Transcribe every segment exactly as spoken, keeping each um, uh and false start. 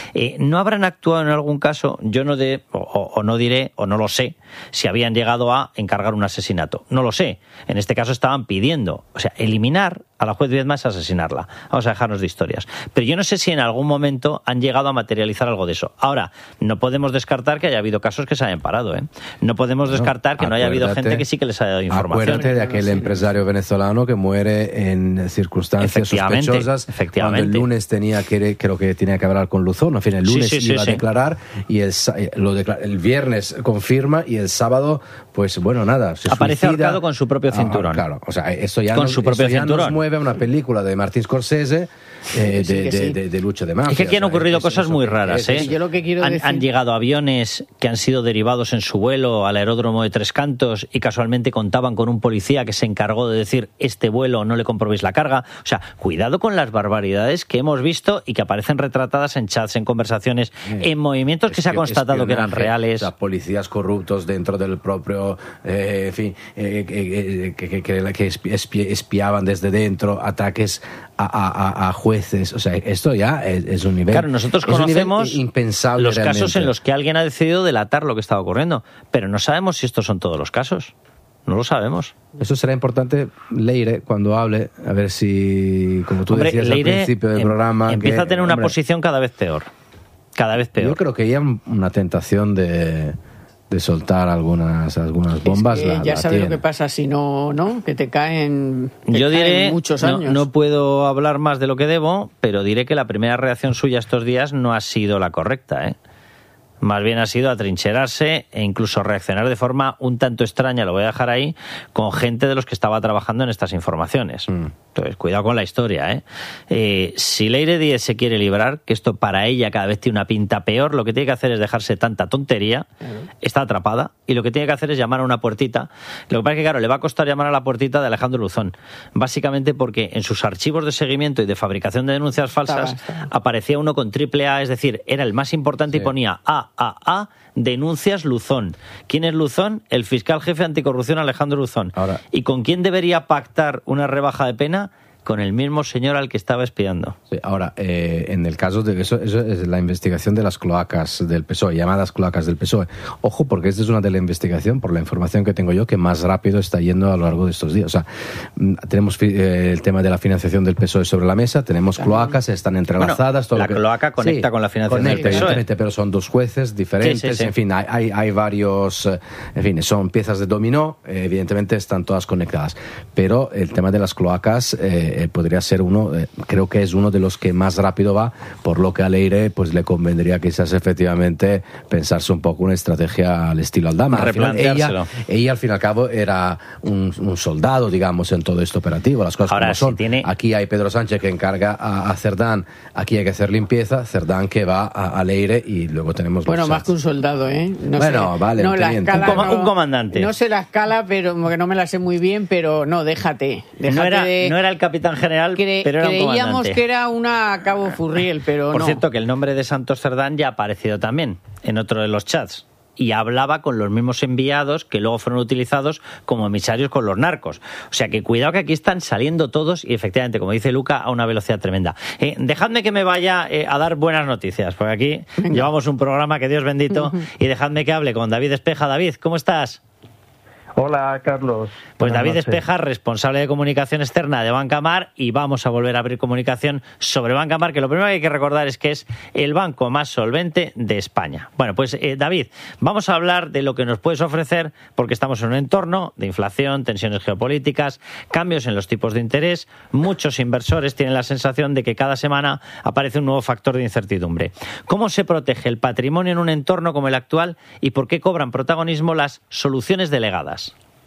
Eh, ¿No habrán actuado en algún caso? Yo no de, o, o no diré, o no lo sé, si habían llegado a encargar un asesinato. No lo sé. En este caso estaban pidiendo, o sea, eliminar a la juez Viedma es asesinarla. Vamos a dejarnos de historias. Pero yo no sé si en algún momento han llegado a materializar algo de eso. Ahora, no podemos descartar que haya habido casos que se hayan parado, ¿eh? No podemos descartar que no haya habido gente que sí que les haya dado información. Acuérdate de aquel empresario venezolano que muere en circunstancias sospechosas, cuando el lunes tenía que, creo que tenía que hablar con Luzón, en fin, el lunes sí, sí, iba sí, a declarar sí. y el, lo declara, el viernes confirma y el sábado, pues bueno, nada, se aparece suicida. Ahorcado con su propio cinturón. Ah, claro, o sea, eso ya, con nos, su propio eso ya cinturón. nos mueve a una película de Martin Scorsese eh, sí, de, sí. de, de, de lucha de mafia. Es que aquí han ocurrido o sea, cosas eso, muy eso, raras, ¿eh? Yo lo que quiero han, decir... han llegado aviones que han sido derivados en su vuelo al aeródromo de Tres Cantos y casualmente contaban con un policía que se encargó de decir este vuelo no le comprobéis la carga. O sea, cuidado con las barbaridades que hemos visto y que aparecen retratadas en chats, en conversaciones, en movimientos que se ha constatado que eran reales. O sea, policías corruptos dentro del propio, eh, en fin, eh, eh, que, que, que, que espi, espiaban desde dentro, ataques a, a, a jueces. O sea, esto ya es, es un nivel. Claro, nosotros conocemos impensable los realmente. Casos en los que alguien ha decidido delatar lo que estaba ocurriendo, pero no sabemos si estos son todos los casos. No lo sabemos. Eso será importante, Leire, cuando hable, a ver si, como tú hombre, decías Leire al principio del em, programa... Empieza que, a tener una hombre, posición cada vez peor. Cada vez peor. Yo creo que ya una tentación de... de soltar algunas algunas bombas. Es que la, ya la sabes tiene. lo que pasa si no, ¿no? Que te caen, te Yo caen diré, muchos no, años. no puedo hablar más de lo que debo, pero diré que la primera reacción suya estos días no ha sido la correcta, ¿eh? Más bien ha sido atrincherarse e incluso reaccionar de forma un tanto extraña, lo voy a dejar ahí, con gente de los que estaba trabajando en estas informaciones. Mm. Entonces, cuidado con la historia, ¿eh? eh si Leire Díez se quiere librar, que esto para ella cada vez tiene una pinta peor, lo que tiene que hacer es dejarse tanta tontería, uh-huh. Está atrapada, y lo que tiene que hacer es llamar a una puertita. Lo que pasa es que, claro, le va a costar llamar a la puertita de Alejandro Luzón, básicamente porque en sus archivos de seguimiento y de fabricación de denuncias falsas está, está. aparecía uno con triple A, es decir, era el más importante sí. y ponía A, A, A, denuncias Luzón. ¿Quién es Luzón? El fiscal jefe anticorrupción Alejandro Luzón. Ahora, ¿y con quién debería pactar una rebaja de pena? Con el mismo señor al que estaba espiando. Sí, ahora, eh, en el caso de eso, eso es la investigación de las cloacas del P S O E, llamadas cloacas del P S O E. Ojo, porque esta es una de la investigación, por la información que tengo yo, que más rápido está yendo a lo largo de estos días. O sea, tenemos eh, el tema de la financiación del P S O E sobre la mesa, tenemos cloacas, están entrelazadas. Bueno, todo la lo que... cloaca conecta sí, con la financiación conecta, del P S O E. Evidentemente, pero son dos jueces diferentes, sí, sí, sí. En fin, hay, hay, hay varios, en fin, son piezas de dominó, eh, evidentemente están todas conectadas. Pero el tema de las cloacas eh, podría ser un uno, eh, creo que es uno de los que más rápido va, por lo que a Leire pues le convendría quizás efectivamente pensarse un poco una estrategia al estilo Aldama. Al final, ella, ella al fin y al cabo era un, un soldado, digamos, en todo este operativo, las cosas Ahora, como son. Si tiene... Aquí hay Pedro Sánchez que encarga a, a Cerdán, aquí hay que hacer limpieza, Cerdán que va a, a Leire y luego tenemos... Bueno, más que un soldado, ¿eh? No bueno, sé, vale, no, la escala, un, com no, un comandante. No sé la escala, pero que no me la sé muy bien, pero no, déjate. déjate no, era, de... no era el capitán general, Cre pero era un comandante. Creíamos que era una Cabo Furriel, pero Por no. cierto, que el nombre de Santos Cerdán ya ha aparecido también en otro de los chats. Y hablaba con los mismos enviados que luego fueron utilizados como emisarios con los narcos. O sea que cuidado que aquí están saliendo todos y efectivamente, como dice Luca, a una velocidad tremenda. Eh, dejadme que me vaya eh, a dar buenas noticias, porque aquí Venga. llevamos un programa que Dios bendito, y dejadme que hable con David Espeja. David, ¿cómo estás? Hola, Carlos. Pues David Espeja, responsable de comunicación externa de Bancamar, y vamos a volver a abrir comunicación sobre Bancamar, que lo primero que hay que recordar es que es el banco más solvente de España. Bueno, pues eh, David, vamos a hablar de lo que nos puedes ofrecer, porque estamos en un entorno de inflación, tensiones geopolíticas, cambios en los tipos de interés. Muchos inversores tienen la sensación de que cada semana aparece un nuevo factor de incertidumbre. ¿Cómo se protege el patrimonio en un entorno como el actual y por qué cobran protagonismo las soluciones delegadas?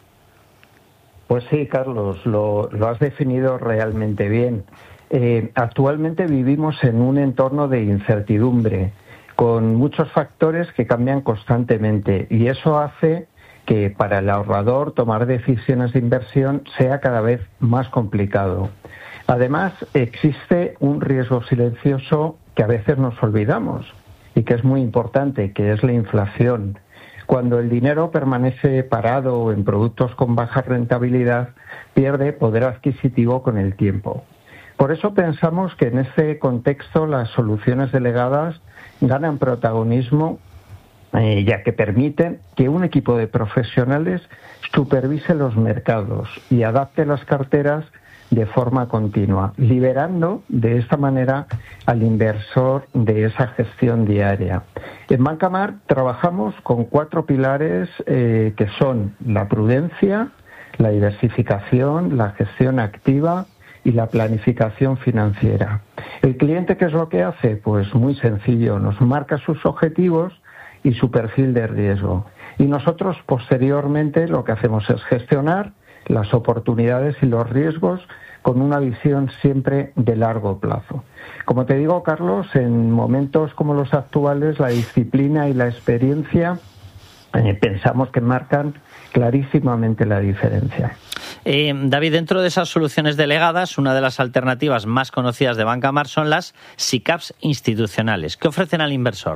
Pues sí, Carlos, lo, lo has definido realmente bien. Eh, actualmente vivimos en un entorno de incertidumbre, con muchos factores que cambian constantemente, y eso hace que para el ahorrador tomar decisiones de inversión sea cada vez más complicado. Además, existe un riesgo silencioso que a veces nos olvidamos y que es muy importante, que es la inflación. Cuando el dinero permanece parado en productos con baja rentabilidad, pierde poder adquisitivo con el tiempo. Por eso pensamos que en este contexto las soluciones delegadas ganan protagonismo, eh, ya que permiten que un equipo de profesionales supervise los mercados y adapte las carteras de forma continua, liberando de esta manera al inversor de esa gestión diaria. En Banca March trabajamos con cuatro pilares eh, que son la prudencia, la diversificación, la gestión activa y la planificación financiera. ¿El cliente qué es lo que hace? Pues muy sencillo, nos marca sus objetivos y su perfil de riesgo. Y nosotros posteriormente lo que hacemos es gestionar las oportunidades y los riesgos con una visión siempre de largo plazo. Como te digo, Carlos, en momentos como los actuales, la disciplina y la experiencia eh, pensamos que marcan clarísimamente la diferencia. Eh, David, dentro de esas soluciones delegadas, una de las alternativas más conocidas de Banca March son las SICAVs institucionales. ¿Qué ofrecen al inversor?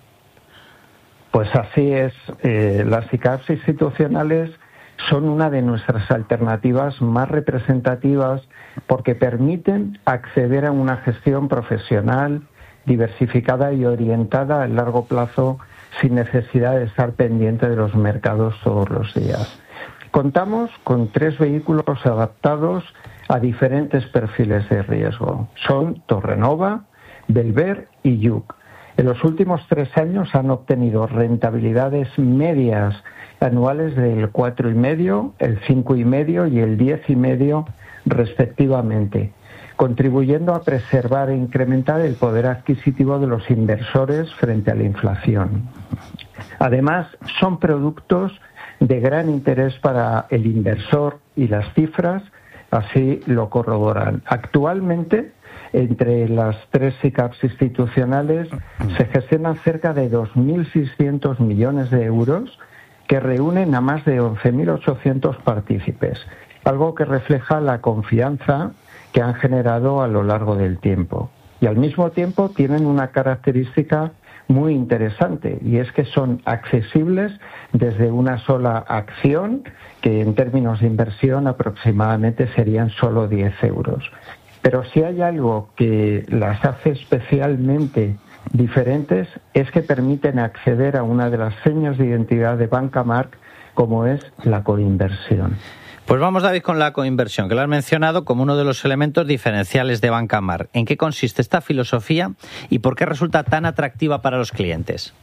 Pues así es. Eh, las SICAVs institucionales son una de nuestras alternativas más representativas porque permiten acceder a una gestión profesional, diversificada y orientada a largo plazo sin necesidad de estar pendiente de los mercados todos los días. Contamos con tres vehículos adaptados a diferentes perfiles de riesgo. Son Torrenova, Belver y Yuc. En los últimos tres años han obtenido rentabilidades medias anuales del cuatro coma cinco, el cinco coma cinco y el diez coma cinco respectivamente, contribuyendo a preservar e incrementar el poder adquisitivo de los inversores frente a la inflación. Además, son productos de gran interés para el inversor y las cifras así lo corroboran. Actualmente, entre las tres SICAVs institucionales se gestionan cerca de dos mil seiscientos millones de euros que reúnen a más de once mil ochocientos partícipes, algo que refleja la confianza que han generado a lo largo del tiempo. Y al mismo tiempo tienen una característica muy interesante, y es que son accesibles desde una sola acción, que en términos de inversión aproximadamente serían solo diez euros. Pero si hay algo que las hace especialmente diferentes es que permiten acceder a una de las señas de identidad de Banca March, como es la coinversión. Pues vamos, David, con la coinversión, que lo has mencionado como uno de los elementos diferenciales de Banca March. ¿En qué consiste esta filosofía y por qué resulta tan atractiva para los clientes?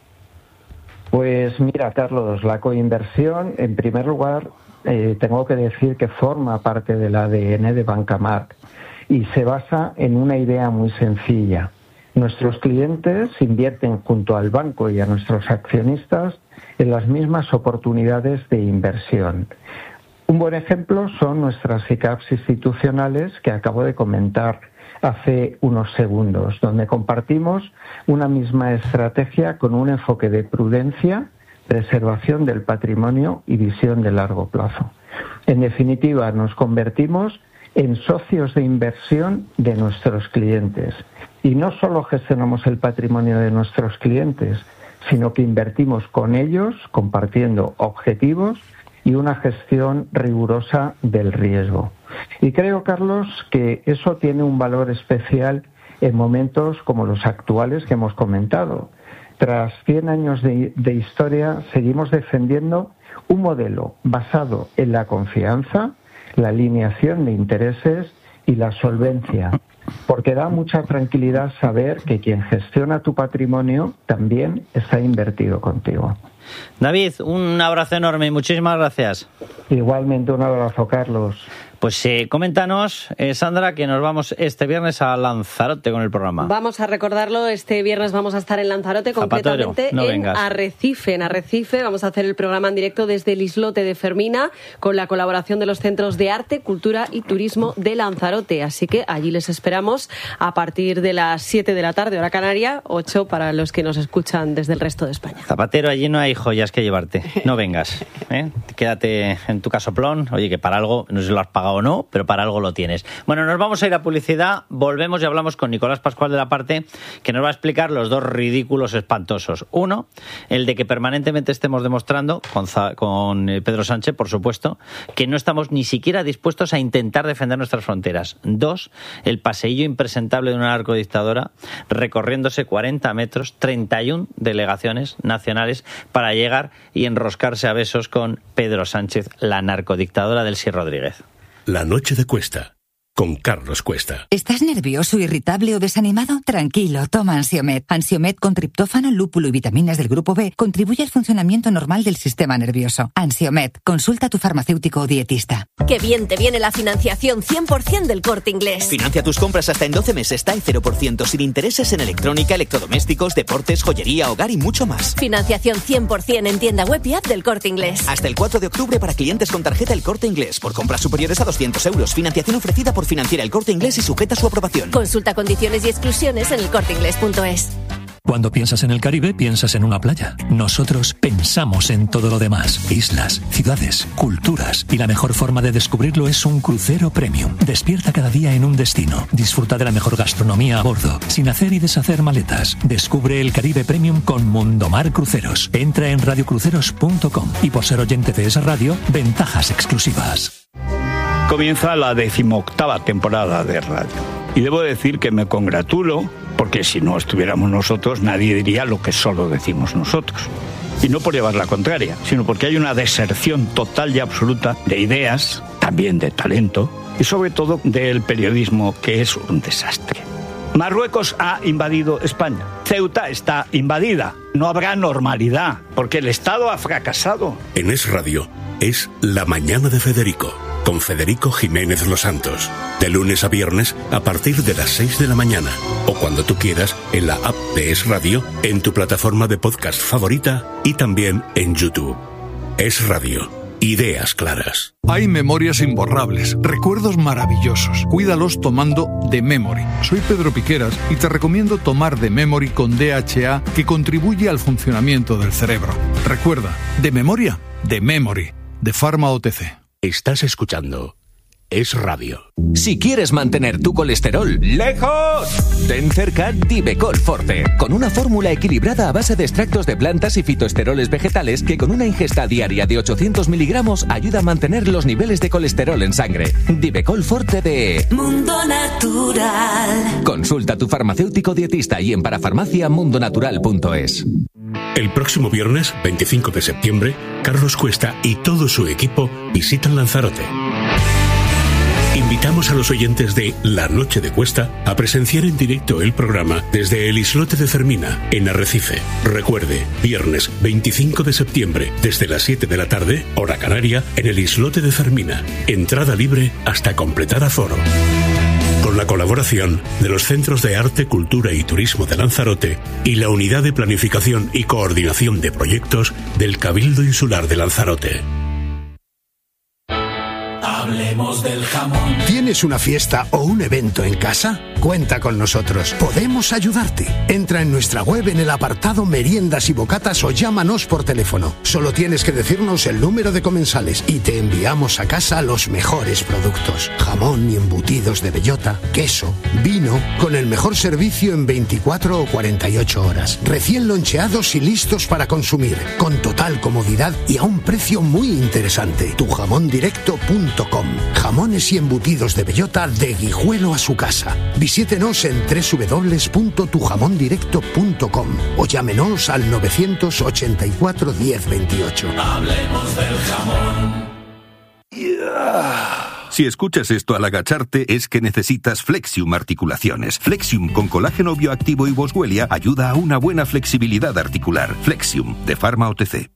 Pues mira, Carlos, la coinversión, en primer lugar, eh, tengo que decir que forma parte del A D N de Banca March y se basa en una idea muy sencilla. Nuestros clientes invierten junto al banco y a nuestros accionistas en las mismas oportunidades de inversión. Un buen ejemplo son nuestras SICAVs institucionales que acabo de comentar hace unos segundos, donde compartimos una misma estrategia con un enfoque de prudencia, preservación del patrimonio y visión de largo plazo. En definitiva, nos convertimos en socios de inversión de nuestros clientes. Y no solo gestionamos el patrimonio de nuestros clientes, sino que invertimos con ellos, compartiendo objetivos y una gestión rigurosa del riesgo. Y creo, Carlos, que eso tiene un valor especial en momentos como los actuales que hemos comentado. Tras cien años de, de historia, seguimos defendiendo un modelo basado en la confianza, la alineación de intereses y la solvencia, porque da mucha tranquilidad saber que quien gestiona tu patrimonio también está invertido contigo. David, un abrazo enorme y muchísimas gracias. Igualmente, un abrazo, Carlos. Pues eh, coméntanos, eh, Sandra, que nos vamos este viernes a Lanzarote con el programa. Vamos a recordarlo, este viernes vamos a estar en Lanzarote, Zapatero, concretamente no en vengas. Arrecife. En Arrecife vamos a hacer el programa en directo desde el islote de Fermina, con la colaboración de los Centros de Arte, Cultura y Turismo de Lanzarote. Así que allí les esperamos a partir de las siete de la tarde, hora canaria, ocho para los que nos escuchan desde el resto de España. Zapatero, allí no hay joyas que llevarte. No vengas, ¿eh? Quédate en tu casoplón. Oye, que para algo no sé si lo has pagado o no, pero para algo lo tienes. Bueno, nos vamos a ir a publicidad, volvemos y hablamos con Nicolás Pascual de la Parte, que nos va a explicar los dos ridículos espantosos. Uno, el de que permanentemente estemos demostrando, con, con Pedro Sánchez, por supuesto, que no estamos ni siquiera dispuestos a intentar defender nuestras fronteras. Dos, el paseillo impresentable de una narcodictadora recorriéndose cuarenta metros, treinta y una delegaciones nacionales para llegar y enroscarse a besos con Pedro Sánchez, la narcodictadora del Sí Rodríguez. La noche de Cuesta, con Carlos Cuesta. ¿Estás nervioso, irritable o desanimado? Tranquilo, toma Ansiomed. Ansiomed con triptófano, lúpulo y vitaminas del grupo B contribuye al funcionamiento normal del sistema nervioso. Ansiomed, consulta a tu farmacéutico o dietista. Qué bien te viene la financiación cien por ciento del Corte Inglés. Financia tus compras hasta en doce meses, está en cero por ciento, sin intereses en electrónica, electrodomésticos, deportes, joyería, hogar y mucho más. Financiación cien por ciento en tienda web y app del Corte Inglés. Hasta el cuatro de octubre para clientes con tarjeta El Corte Inglés. Por compras superiores a doscientos euros. Financiación ofrecida por Financiera El Corte Inglés y sujeta a su aprobación. Consulta condiciones y exclusiones en el corte inglés punto es. Cuando piensas en el Caribe, piensas en una playa. Nosotros pensamos en todo lo demás. Islas, ciudades, culturas. Y la mejor forma de descubrirlo es un crucero premium. Despierta cada día en un destino. Disfruta de la mejor gastronomía a bordo, sin hacer y deshacer maletas. Descubre el Caribe Premium con Mundomar Cruceros. Entra en radio cruceros punto com y por ser oyente de esa radio, ventajas exclusivas. Comienza la decimoctava temporada de radio. Y debo decir que me congratulo, porque si no estuviéramos nosotros, nadie diría lo que solo decimos nosotros. Y no por llevar la contraria, sino porque hay una deserción total y absoluta de ideas, también de talento, y sobre todo del periodismo, que es un desastre. Marruecos ha invadido España. Ceuta está invadida. No habrá normalidad, porque el Estado ha fracasado. En Es Radio es La Mañana de Federico, con Federico Jiménez Los Santos. De lunes a viernes a partir de las seis de la mañana. O cuando tú quieras en la app de Es Radio, en tu plataforma de podcast favorita y también en YouTube. Es Radio. Ideas claras. Hay memorias imborrables, recuerdos maravillosos. Cuídalos tomando The Memory. Soy Pedro Piqueras y te recomiendo tomar The Memory con D H A, que contribuye al funcionamiento del cerebro. Recuerda, de memoria, The Memory, de Pharma O T C. Estás escuchando Es Radio. Si quieres mantener tu colesterol lejos, ten cerca Divecol Forte, con una fórmula equilibrada a base de extractos de plantas y fitoesteroles vegetales que con una ingesta diaria de ochocientos miligramos ayuda a mantener los niveles de colesterol en sangre. Divecol Forte de Mundo Natural. Consulta a tu farmacéutico dietista y en parafarmacia mundonatural punto es. El próximo viernes, veinticinco de septiembre, Carlos Cuesta y todo su equipo visitan Lanzarote. Invitamos a los oyentes de La Noche de Cuesta a presenciar en directo el programa desde el islote de Fermina, en Arrecife. Recuerde, viernes veinticinco de septiembre, desde las siete de la tarde, hora canaria, en el islote de Fermina. Entrada libre hasta completar aforo. Con la colaboración de los Centros de Arte, Cultura y Turismo de Lanzarote y la Unidad de Planificación y Coordinación de Proyectos del Cabildo Insular de Lanzarote. Hablemos del jamón. ¿Tienes una fiesta o un evento en casa? Cuenta con nosotros. Podemos ayudarte. Entra en nuestra web en el apartado Meriendas y Bocatas o llámanos por teléfono. Solo tienes que decirnos el número de comensales y te enviamos a casa los mejores productos. Jamón y embutidos de bellota, queso, vino, con el mejor servicio en veinticuatro o cuarenta y ocho horas. Recién loncheados y listos para consumir, con total comodidad y a un precio muy interesante. tu jamón directo punto com. Jamones y embutidos de bellota de Guijuelo a su casa. Visítenos en doble u doble u doble u punto tu jamón directo punto com o llámenos al novecientos ochenta y cuatro diez veintiocho. Hablemos del jamón. Yeah. Si escuchas esto al agacharte es que necesitas Flexium Articulaciones. Flexium con colágeno bioactivo y boswellia ayuda a una buena flexibilidad articular. Flexium, de Pharma O T C.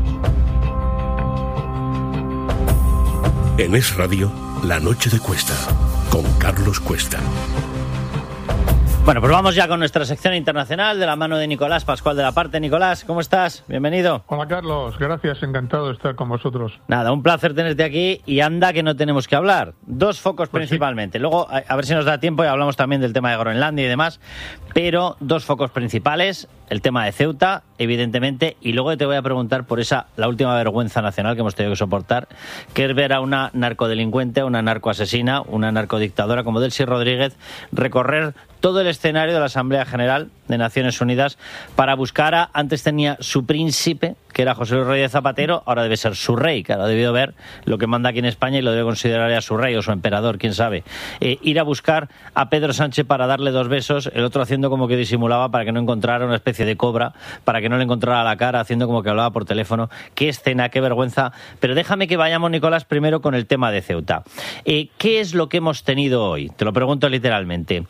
En Es Radio, La Noche de Cuesta, con Carlos Cuesta. Bueno, pues vamos ya con nuestra sección internacional de la mano de Nicolás Pascual de la Parte. Nicolás, ¿cómo estás? Bienvenido. Hola Carlos, gracias, encantado de estar con vosotros. Nada, un placer tenerte aquí y anda que no tenemos que hablar. Dos focos pues principalmente. Sí. Luego, a, a ver si nos da tiempo y hablamos también del tema de Groenlandia y demás. Pero dos focos principales, el tema de Ceuta evidentemente, y luego te voy a preguntar por esa, la última vergüenza nacional que hemos tenido que soportar, que es ver a una narcodelincuente, una narcoasesina, una narcodictadora como Delcy Rodríguez recorrer todo el escenario de la Asamblea General de Naciones Unidas para buscar a, antes tenía su príncipe, que era José Luis Rodríguez Zapatero, ahora debe ser su rey, que ha debido ver lo que manda aquí en España y lo debe considerar ya su rey o su emperador, quién sabe. Eh, ir a buscar a Pedro Sánchez para darle dos besos, el otro haciendo como que disimulaba para que no encontrara una especie de cobra, para que no le encontrara la cara, haciendo como que hablaba por teléfono. Qué escena, qué vergüenza. Pero déjame que vayamos, Nicolás, primero con el tema de Ceuta. Eh, ¿Qué es lo que hemos tenido hoy? Te lo pregunto literalmente.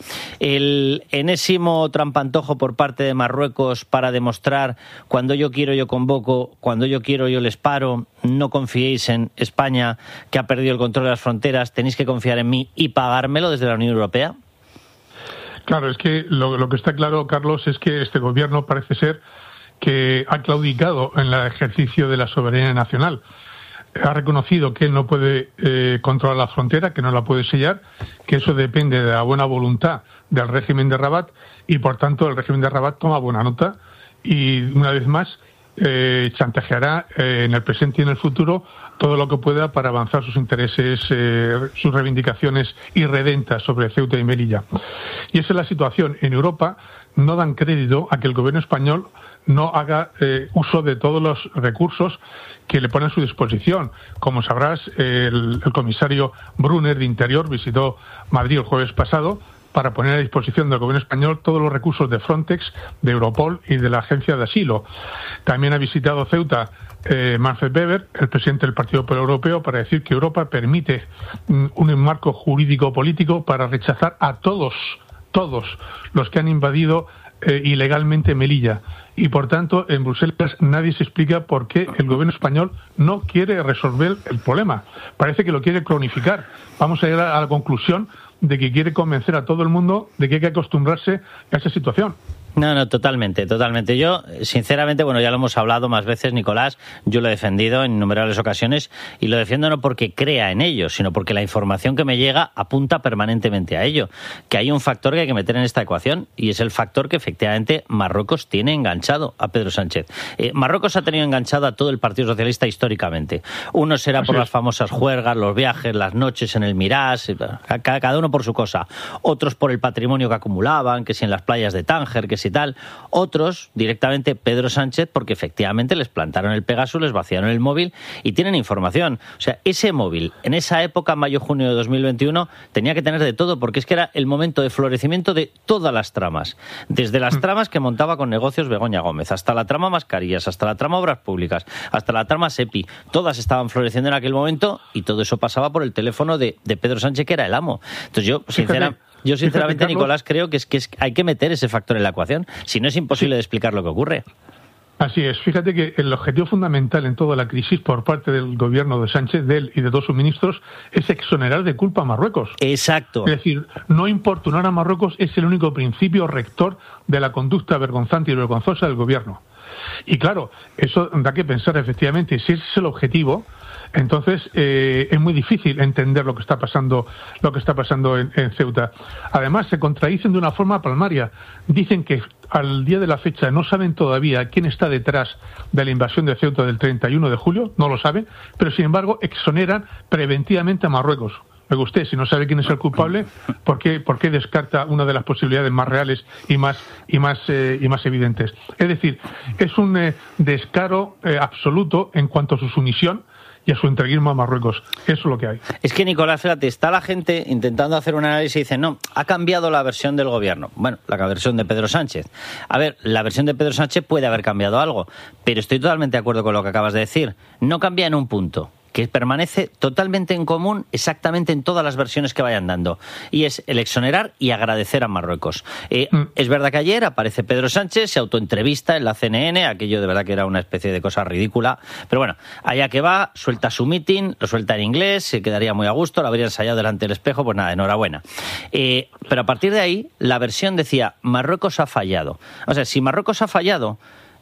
El enésimo trampantojo por parte de Marruecos para demostrar cuando yo quiero yo convoco, cuando yo quiero yo les paro, no confiéis en España que ha perdido el control de las fronteras, tenéis que confiar en mí y pagármelo desde la Unión Europea. Claro, es que lo, lo que está claro, Carlos, es que este gobierno parece ser que ha claudicado en el ejercicio de la soberanía nacional. Ha reconocido que él no puede eh, controlar la frontera, que no la puede sellar, que eso depende de la buena voluntad del régimen de Rabat y, por tanto, el régimen de Rabat toma buena nota y, una vez más, eh, chantajeará eh, en el presente y en el futuro todo lo que pueda para avanzar sus intereses, eh, sus reivindicaciones irredentas sobre Ceuta y Melilla. Y esa es la situación. En Europa no dan crédito a que el gobierno español no haga eh, uso de todos los recursos que le ponen a su disposición. Como sabrás, el, el comisario Brunner de Interior visitó Madrid el jueves pasado para poner a disposición del gobierno español todos los recursos de Frontex, de Europol y de la Agencia de Asilo. También ha visitado Ceuta eh, Manfred Weber, el presidente del Partido Popular Europeo, para decir que Europa permite mm, un marco jurídico-político para rechazar a todos, todos los que han invadido eh, ilegalmente Melilla. Y, por tanto, en Bruselas nadie se explica por qué el gobierno español no quiere resolver el problema. Parece que lo quiere cronificar. Vamos a llegar a la conclusión de que quiere convencer a todo el mundo de que hay que acostumbrarse a esa situación. No, no, totalmente, totalmente. Yo, sinceramente, bueno, ya lo hemos hablado más veces, Nicolás, yo lo he defendido en innumerables ocasiones y lo defiendo no porque crea en ello, sino porque la información que me llega apunta permanentemente a ello, que hay un factor que hay que meter en esta ecuación y es el factor que efectivamente Marruecos tiene enganchado a Pedro Sánchez. Eh, Marruecos ha tenido enganchado a todo el Partido Socialista históricamente. Uno será por las famosas juergas, los viajes, las noches en el Mirage, cada uno por su cosa. Otros por el patrimonio que acumulaban, que si en las playas de Tánger, que si y tal. Otros, directamente Pedro Sánchez, porque efectivamente les plantaron el Pegasus, les vaciaron el móvil y tienen información. O sea, ese móvil, en esa época, mayo-junio de dos mil veintiuno, tenía que tener de todo, porque es que era el momento de florecimiento de todas las tramas. Desde las tramas que montaba con negocios Begoña Gómez, hasta la trama mascarillas, hasta la trama obras públicas, hasta la trama SEPI. Todas estaban floreciendo en aquel momento y todo eso pasaba por el teléfono de, de Pedro Sánchez, que era el amo. Entonces yo, sinceramente... Yo, sinceramente, Fíjate, Nicolás, creo que es que es, hay que meter ese factor en la ecuación. Si no, es imposible de explicar lo que ocurre. Así es. Fíjate que el objetivo fundamental en toda la crisis por parte del gobierno de Sánchez, de él y de todos sus ministros, es exonerar de culpa a Marruecos. Exacto. Es decir, no importunar a Marruecos es el único principio rector de la conducta vergonzante y vergonzosa del gobierno. Y claro, eso da que pensar efectivamente, si ese es el objetivo, entonces eh, es muy difícil entender lo que está pasando, lo que está pasando en, en Ceuta. Además, se contradicen de una forma palmaria. Dicen que al día de la fecha no saben todavía quién está detrás de la invasión de Ceuta del treinta y uno de julio, no lo saben, pero sin embargo exoneran preventivamente a Marruecos. Oiga usted, si no sabe quién es el culpable, ¿por qué, por qué descarta una de las posibilidades más reales y más y más eh, y más evidentes? Es decir, es un eh, descaro eh, absoluto en cuanto a su sumisión y a su entreguismo a Marruecos. Eso es lo que hay. Es que, Nicolás, fíjate, está la gente intentando hacer un análisis y dice, no, ha cambiado la versión del gobierno. Bueno, la versión de Pedro Sánchez. A ver, la versión de Pedro Sánchez puede haber cambiado algo, pero estoy totalmente de acuerdo con lo que acabas de decir. No cambia en un punto, que permanece totalmente en común exactamente en todas las versiones que vayan dando, y es el exonerar y agradecer a Marruecos. Eh, mm. Es verdad que ayer aparece Pedro Sánchez, se autoentrevista en la C N N, aquello de verdad que era una especie de cosa ridícula, pero bueno, allá que va, suelta su meeting, lo suelta en inglés, se quedaría muy a gusto, lo habría ensayado delante del espejo, pues nada, enhorabuena. Eh, pero a partir de ahí, la versión decía, Marruecos ha fallado. O sea, si Marruecos ha fallado,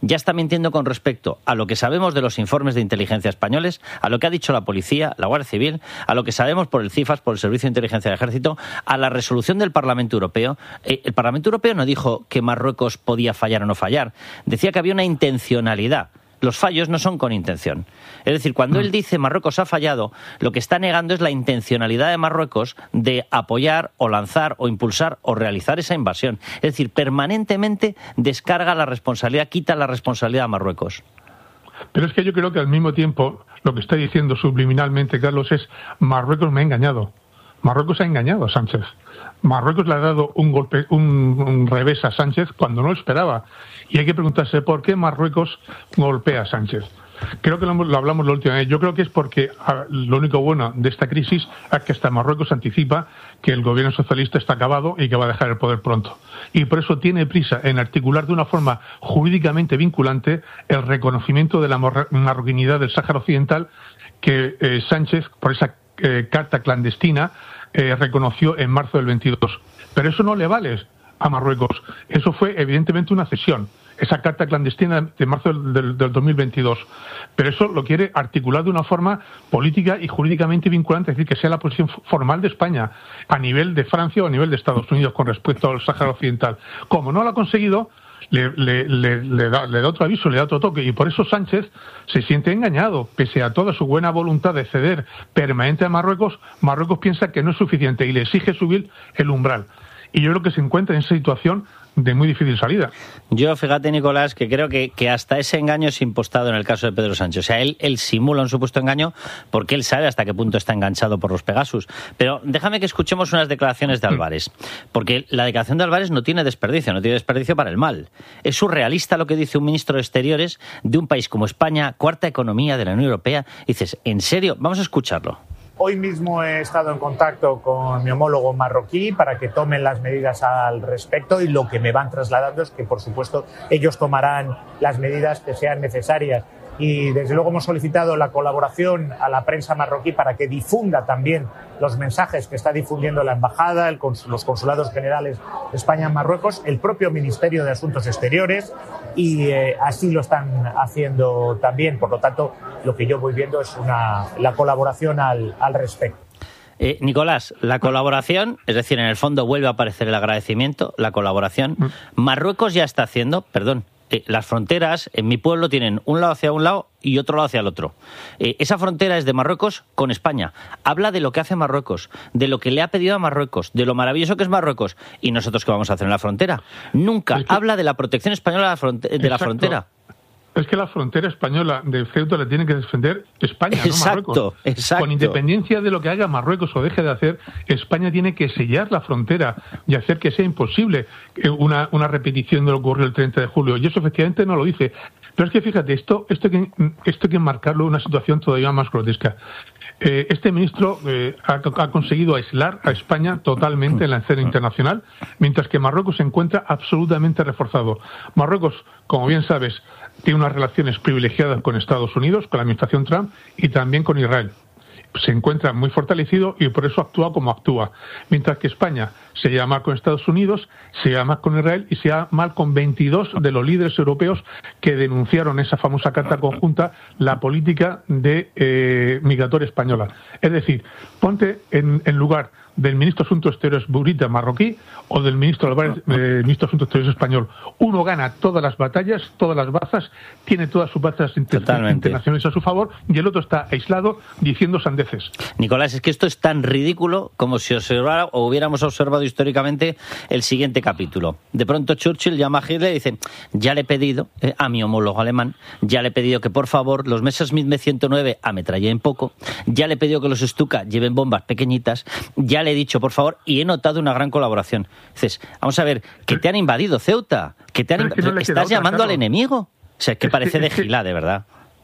ya está mintiendo con respecto a lo que sabemos de los informes de inteligencia españoles, a lo que ha dicho la policía, la Guardia Civil, a lo que sabemos por el CIFAS, por el Servicio de Inteligencia del Ejército, a la resolución del Parlamento Europeo. Eh, el Parlamento Europeo no dijo que Marruecos podía fallar o no fallar, decía que había una intencionalidad. Los fallos no son con intención. Es decir, cuando él dice Marruecos ha fallado, lo que está negando es la intencionalidad de Marruecos de apoyar o lanzar o impulsar o realizar esa invasión. Es decir, permanentemente descarga la responsabilidad, quita la responsabilidad a Marruecos. Pero es que yo creo que al mismo tiempo lo que está diciendo subliminalmente Carlos es Marruecos me ha engañado. Marruecos ha engañado a Sánchez. Marruecos le ha dado un golpe, un, un revés a Sánchez cuando no lo esperaba. Y hay que preguntarse por qué Marruecos golpea a Sánchez. Creo que lo, lo hablamos la última vez. Yo creo que es porque a, lo único bueno de esta crisis es que hasta Marruecos anticipa que el gobierno socialista está acabado y que va a dejar el poder pronto. Y por eso tiene prisa en articular de una forma jurídicamente vinculante el reconocimiento de la marroquinidad del Sáhara Occidental que eh, Sánchez, por esa eh, carta clandestina, eh, reconoció en marzo del veintidós. Pero eso no le vale a Marruecos. Eso fue evidentemente una cesión, esa carta clandestina de marzo del, del dos mil veintidós. Pero eso lo quiere articular de una forma política y jurídicamente vinculante, es decir, que sea la posición formal de España a nivel de Francia o a nivel de Estados Unidos con respecto al Sáhara Occidental. Como no lo ha conseguido, le, le, le, le, da, le da otro aviso, le da otro toque, y por eso Sánchez se siente engañado. Pese a toda su buena voluntad de ceder permanente a Marruecos, Marruecos piensa que no es suficiente y le exige subir el umbral. Y yo creo que se encuentra en esa situación de muy difícil salida. Yo, fíjate, Nicolás, que creo que, que hasta ese engaño es impostado en el caso de Pedro Sánchez. O sea, él, él simula un supuesto engaño porque él sabe hasta qué punto está enganchado por los Pegasus. Pero déjame que escuchemos unas declaraciones de Álvarez, porque la declaración de Álvarez no tiene desperdicio, no tiene desperdicio para el mal. Es surrealista lo que dice un ministro de Exteriores de un país como España, cuarta economía de la Unión Europea. Y dices, ¿en serio? Vamos a escucharlo. Hoy mismo he estado en contacto con mi homólogo marroquí para que tomen las medidas al respecto y lo que me van trasladando es que, por supuesto, ellos tomarán las medidas que sean necesarias. Y desde luego hemos solicitado la colaboración a la prensa marroquí para que difunda también los mensajes que está difundiendo la embajada, el cons- los consulados generales de España en Marruecos, el propio Ministerio de Asuntos Exteriores, y eh, así lo están haciendo también. Por lo tanto, lo que yo voy viendo es una, la colaboración al, al respecto. Eh, Nicolás, la colaboración, es decir, en el fondo vuelve a aparecer el agradecimiento, la colaboración. Marruecos ya está haciendo, perdón, Eh, las fronteras en mi pueblo tienen un lado hacia un lado y otro lado hacia el otro. Eh, esa frontera es de Marruecos con España. Habla de lo que hace Marruecos, de lo que le ha pedido a Marruecos, de lo maravilloso que es Marruecos. ¿Y nosotros qué vamos a hacer en la frontera? Nunca es que... habla de la protección española de la, fronte- de la frontera. Es que la frontera española de Ceuta la tiene que defender España, exacto, no Marruecos. Exacto. Con independencia de lo que haga Marruecos o deje de hacer, España tiene que sellar la frontera y hacer que sea imposible una, una repetición de lo que ocurrió el treinta de julio. Y eso efectivamente no lo dice. Pero es que fíjate, esto, esto, hay, que, esto hay que enmarcarlo en una situación todavía más grotesca. Eh, este ministro eh, ha, ha conseguido aislar a España totalmente en la escena internacional, mientras que Marruecos se encuentra absolutamente reforzado. Marruecos, como bien sabes, tiene unas relaciones privilegiadas con Estados Unidos, con la administración Trump y también con Israel. Se encuentra muy fortalecido y por eso actúa como actúa. Mientras que España se lleva mal con Estados Unidos, se lleva mal con Israel y se lleva mal con veintidós de los líderes europeos que denunciaron esa famosa carta conjunta, la política de eh, migratoria española. Es decir, ponte en, en lugar del ministro de Asuntos Exteriores Burita marroquí o del ministro Álvarez, eh, ministro de Asuntos Exteriores español. Uno gana todas las batallas, todas las bazas, tiene todas sus batallas inter- internacionales a su favor y el otro está aislado diciendo sandeces. Nicolás, es que esto es tan ridículo como si observara o hubiéramos observado históricamente el siguiente capítulo. De pronto Churchill llama a Hitler y dice, ya le he pedido eh, a mi homólogo alemán, ya le he pedido que por favor los Messerschmitt M ciento nueve ametrallen poco, ya le he pedido que los Stuka lleven bombas pequeñitas, ya le he dicho, por favor, y he notado una gran colaboración. Dices, vamos a ver, que te han invadido Ceuta, que te han inv... es que no estás llamando otra, al enemigo. O sea, es que es parece que, de gilá, de verdad.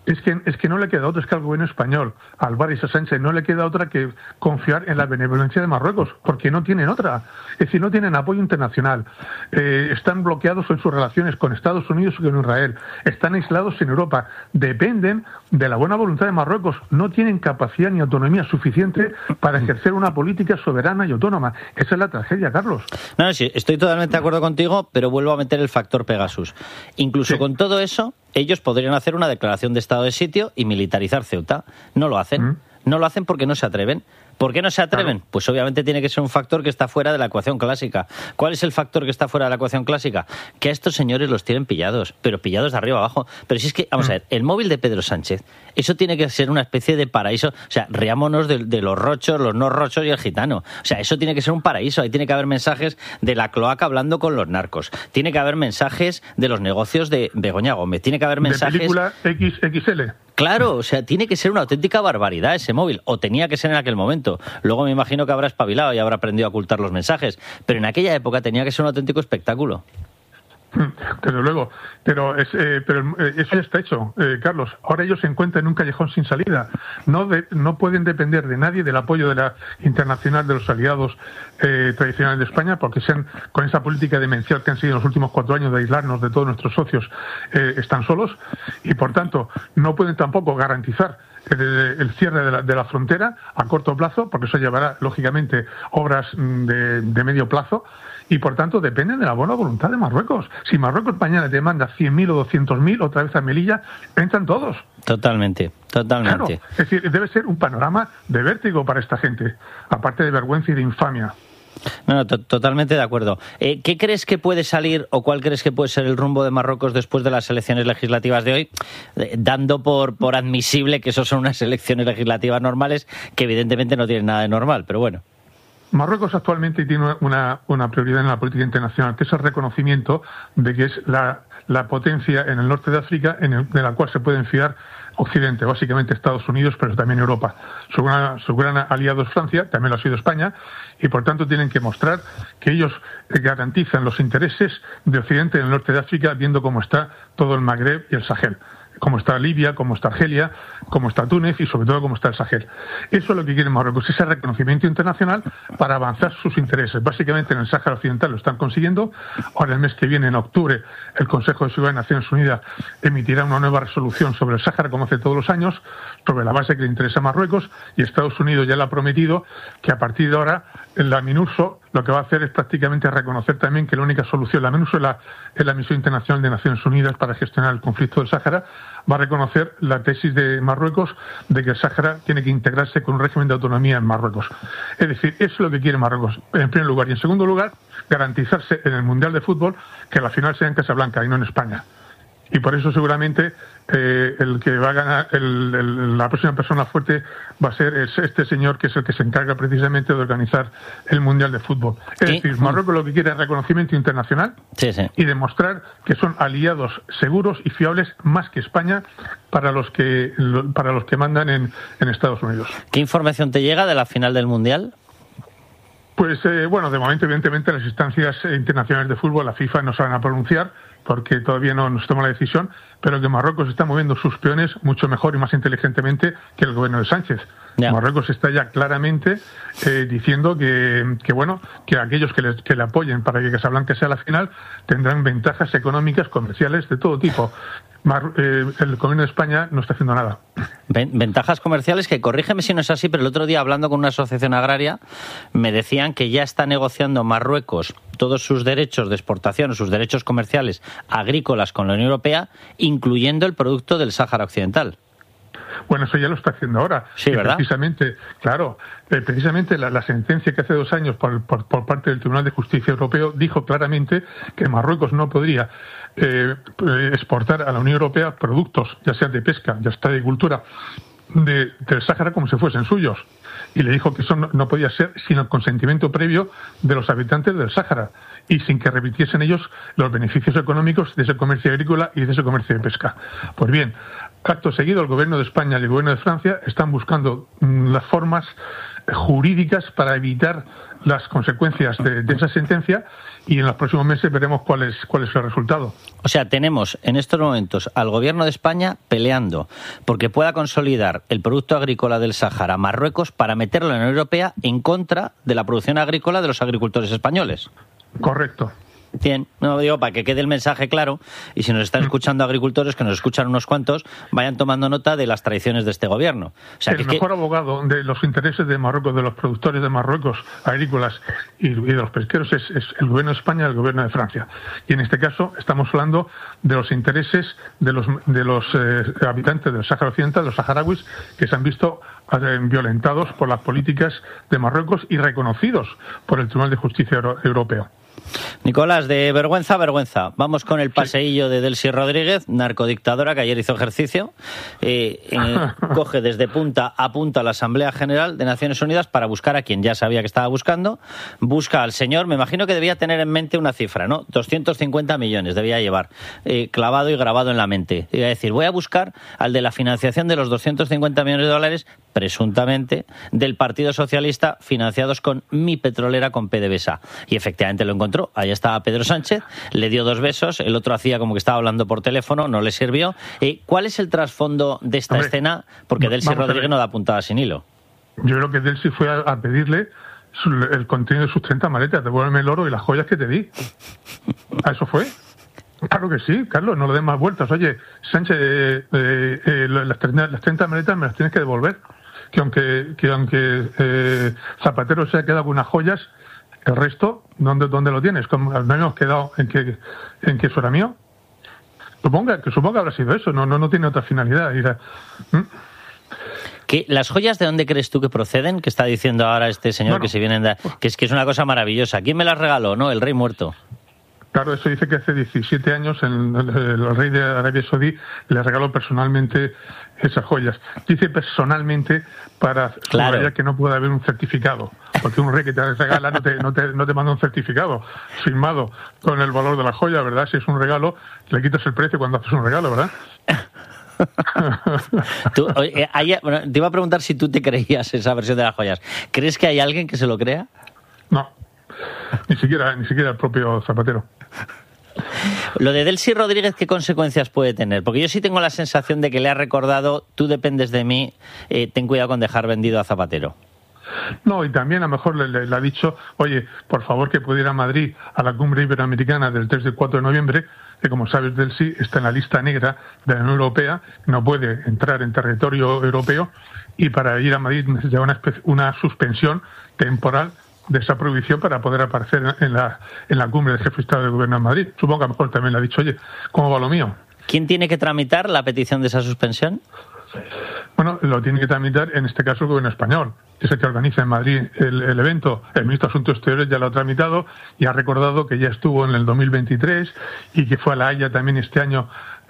Es que, es que no le queda otra, es que al gobierno español, al Boris Sánchez, no le queda otra que confiar en la benevolencia de Marruecos, porque no tienen otra. Es decir, no tienen apoyo internacional. Eh, están bloqueados en sus relaciones con Estados Unidos y con Israel. Están aislados en Europa. Dependen de la buena voluntad de Marruecos. No tienen capacidad ni autonomía suficiente para ejercer una política soberana y autónoma. Esa es la tragedia, Carlos. No, no, sí, estoy totalmente de acuerdo contigo, pero vuelvo a meter el factor Pegasus. Incluso sí. Con todo eso, ellos podrían hacer una declaración de estado de sitio y militarizar Ceuta. No lo hacen. ¿Mm? No lo hacen porque no se atreven. ¿Por qué no se atreven? Claro. Pues obviamente tiene que ser un factor que está fuera de la ecuación clásica. ¿Cuál es el factor que está fuera de la ecuación clásica? Que a estos señores los tienen pillados, pero pillados de arriba abajo. Pero si es que, vamos a ver, el móvil de Pedro Sánchez, eso tiene que ser una especie de paraíso. O sea, riámonos de, de los rochos, los no rochos y el gitano. O sea, eso tiene que ser un paraíso. Ahí tiene que haber mensajes de la cloaca hablando con los narcos. Tiene que haber mensajes de los negocios de Begoña Gómez. Tiene que haber mensajes... De película equis equis ele. Claro, o sea, tiene que ser una auténtica barbaridad ese móvil, o tenía que ser en aquel momento. Luego me imagino que habrá espabilado y habrá aprendido a ocultar los mensajes, pero en aquella época tenía que ser un auténtico espectáculo. Desde luego, pero, es, eh, pero eso ya está hecho, eh, Carlos. Ahora ellos se encuentran en un callejón sin salida. No, de, no pueden depender de nadie, del apoyo de la internacional, de los aliados eh, tradicionales de España, porque sean, con esa política demencial que han sido en los últimos cuatro años de aislarnos de todos nuestros socios, eh, están solos y, por tanto, no pueden tampoco garantizar el, el cierre de la, de la frontera a corto plazo, porque eso llevará, lógicamente, obras de, de medio plazo. Y, por tanto, dependen de la buena voluntad de Marruecos. Si Marruecos mañana te manda cien mil o doscientos mil, otra vez a Melilla, entran todos. Totalmente, totalmente. Claro, es decir, debe ser un panorama de vértigo para esta gente, aparte de vergüenza y de infamia. No, no, to- totalmente de acuerdo. Eh, ¿Qué crees que puede salir o cuál crees que puede ser el rumbo de Marruecos después de las elecciones legislativas de hoy? Eh, dando por, por admisible que eso son unas elecciones legislativas normales, que evidentemente no tienen nada de normal, pero bueno. Marruecos actualmente tiene una, una prioridad en la política internacional, que es el reconocimiento de que es la, la potencia en el norte de África en el, de la cual se pueden fiar Occidente, básicamente Estados Unidos, pero también Europa. Su gran, su gran aliado es Francia, también lo ha sido España, y por tanto tienen que mostrar que ellos garantizan los intereses de Occidente en el norte de África, viendo cómo está todo el Magreb y el Sahel. Como está Libia, como está Argelia, como está Túnez y sobre todo como está el Sahel. Eso es lo que quiere Marruecos, ese reconocimiento internacional para avanzar sus intereses. Básicamente en el Sáhara Occidental lo están consiguiendo. Ahora el mes que viene, en octubre, el Consejo de Seguridad de Naciones Unidas emitirá una nueva resolución sobre el Sáhara, como hace todos los años, sobre la base que le interesa a Marruecos, y Estados Unidos ya le ha prometido que a partir de ahora la MINURSO lo que va a hacer es prácticamente reconocer también que la única solución, la MINURSO es la, es la Misión Internacional de Naciones Unidas para gestionar el conflicto del Sáhara, va a reconocer la tesis de Marruecos de que el Sáhara tiene que integrarse con un régimen de autonomía en Marruecos. Es decir, eso es lo que quiere Marruecos, en primer lugar. Y en segundo lugar, garantizarse en el Mundial de Fútbol que la final sea en Casablanca y no en España. Y por eso seguramente eh, el que va a ganar, el, el, la próxima persona fuerte va a ser este señor, que es el que se encarga precisamente de organizar el Mundial de Fútbol. Es ¿Sí? decir, Marruecos lo que quiere es reconocimiento internacional sí, sí. y demostrar que son aliados seguros y fiables más que España para los que para los que mandan en, en Estados Unidos. ¿Qué información te llega de la final del Mundial? Pues eh, bueno, de momento evidentemente las instancias internacionales de fútbol, la FIFA, no se van a pronunciar porque todavía no nos toma la decisión, pero que Marruecos está moviendo sus peones mucho mejor y más inteligentemente que el gobierno de Sánchez. Yeah. Marruecos está ya claramente eh, diciendo que, que bueno que aquellos que le, que le apoyen para que Casablanca sea la final tendrán ventajas económicas, comerciales, de todo tipo. Mar, eh, el gobierno de España no está haciendo nada. Ventajas comerciales que, corrígeme si no es así, pero el otro día hablando con una asociación agraria me decían que ya está negociando Marruecos todos sus derechos de exportación, sus derechos comerciales agrícolas con la Unión Europea, incluyendo el producto del Sáhara Occidental. Bueno, eso ya lo está haciendo ahora. Sí, ¿verdad? Precisamente, claro, eh, precisamente la, la sentencia que hace dos años por, por, por parte del Tribunal de Justicia Europeo dijo claramente que Marruecos no podría eh, exportar a la Unión Europea productos, ya sea de pesca, ya sea de agricultura, de, del Sáhara como si fuesen suyos. Y le dijo que eso no, no podía ser sin el consentimiento previo de los habitantes del Sáhara y sin que repitiesen ellos los beneficios económicos de ese comercio agrícola y de ese comercio de pesca. Pues bien, acto seguido, el gobierno de España y el gobierno de Francia están buscando mm, las formas jurídicas para evitar las consecuencias de, de esa sentencia, y en los próximos meses veremos cuál es, cuál es el resultado. O sea, tenemos en estos momentos al Gobierno de España peleando porque pueda consolidar el producto agrícola del Sáhara Marruecos para meterlo en la Unión Europea en contra de la producción agrícola de los agricultores españoles. Correcto. Bien, no digo para que quede el mensaje claro, y si nos están escuchando agricultores, que nos escuchan unos cuantos, vayan tomando nota de las traiciones de este gobierno. O sea, el que, mejor que... abogado de los intereses de Marruecos, de los productores de Marruecos agrícolas y, y de los pesqueros es, es el gobierno de España y el gobierno de Francia. Y en este caso estamos hablando de los intereses de los de los eh, habitantes del Sáhara Occidental, los saharauis, que se han visto eh, violentados por las políticas de Marruecos y reconocidos por el Tribunal de Justicia Euro- Europeo. Nicolás, de vergüenza a vergüenza. Vamos con el paseillo de Delcy Rodríguez, narcodictadora, que ayer hizo ejercicio. Eh, eh, coge desde punta a punta la Asamblea General de Naciones Unidas para buscar a quien ya sabía que estaba buscando. Busca al señor, me imagino que debía tener en mente una cifra, ¿no? doscientos cincuenta millones debía llevar, eh, clavado y grabado en la mente. Iba a decir, voy a buscar al de la financiación de los doscientos cincuenta millones de dólares, presuntamente, del Partido Socialista, financiados con mi petrolera, con PDVSA. Y efectivamente lo encontró. Ahí estaba Pedro Sánchez, le dio dos besos, el otro hacía como que estaba hablando por teléfono, no le sirvió. Eh, ¿Cuál es el trasfondo de esta Hombre, escena? Porque Delcy Rodríguez no da puntada sin hilo. Yo creo que Delcy fue a, a pedirle su, el contenido de sus treinta maletas, devuélveme el oro y las joyas que te di. ¿A eso fue? Claro que sí, Carlos, no le des más vueltas. Oye, Sánchez, eh, eh, eh, las, treinta, las treinta maletas me las tienes que devolver. Que aunque, que aunque eh, Zapatero se ha quedado con unas joyas, el resto, ¿dónde, dónde lo tienes? Como no hemos quedado en que, en que eso era mío. Suponga, que supongo que habrá sido eso, no, no, no tiene otra finalidad. Era, ¿Mm? ¿Qué, ¿Las joyas de dónde crees tú que proceden? Que está diciendo ahora este señor bueno, que se vienen de, que es que es una cosa maravillosa. ¿Quién me las regaló? No, el rey muerto. Claro, eso dice que hace diecisiete años el, el, el rey de Arabia Saudí le regaló personalmente esas joyas. Dice personalmente para claro. subrayar que no puede haber un certificado, porque un rey que te regala no te, no te, no te manda un certificado firmado con el valor de la joya, ¿verdad? Si es un regalo, le quitas el precio cuando haces un regalo, ¿verdad? Tú, eh, hay, bueno, te iba a preguntar si tú te creías esa versión de las joyas. ¿Crees que hay alguien que se lo crea? No, ni siquiera, ni siquiera el propio Zapatero. Lo de Delcy Rodríguez, ¿qué consecuencias puede tener? Porque yo sí tengo la sensación de que le ha recordado, tú dependes de mí, eh, ten cuidado con dejar vendido a Zapatero. No, y también a lo mejor le, le, le ha dicho, oye, por favor que pudiera ir a Madrid a la cumbre iberoamericana del tres y cuatro de noviembre, que como sabes, Delcy está en la lista negra de la Unión Europea, no puede entrar en territorio europeo, y para ir a Madrid necesita una, una suspensión temporal de esa prohibición para poder aparecer en la, en la cumbre del jefe de Estado del Gobierno de Madrid. Supongo que a lo mejor también le ha dicho, oye, ¿cómo va lo mío? ¿Quién tiene que tramitar la petición de esa suspensión? Bueno, lo tiene que tramitar, en este caso, el Gobierno español, que es el que organiza en Madrid el, el evento. El ministro de Asuntos Exteriores ya lo ha tramitado y ha recordado que ya estuvo en el dos mil veintitrés y que fue a La Haya también este año,